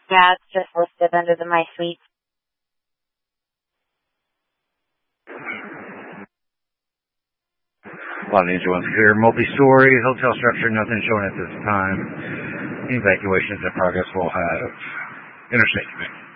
Yeah, it's just listed under the My Suite. Lot Ninja ones here. Multi-story hotel structure, nothing showing at this time. Evacuations in progress will have interstate.